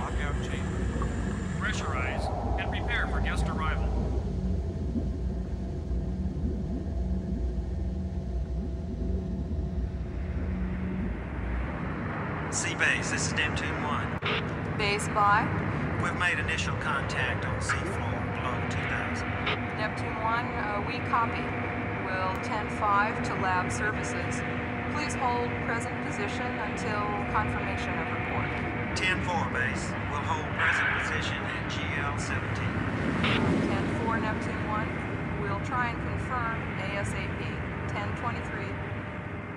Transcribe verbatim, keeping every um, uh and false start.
Lockout chamber. Pressurize and prepare for guest arrival. C-Base, this is Neptune one. Base by We've made initial contact on seafloor below two thousand. Neptune one, uh, we copy. Will ten five to lab services. Please hold present position until confirmation of report. ten four, Base. We'll hold present position at G L seventeen. ten four, Neptune one, we'll try and confirm ASAP. ten twenty-three.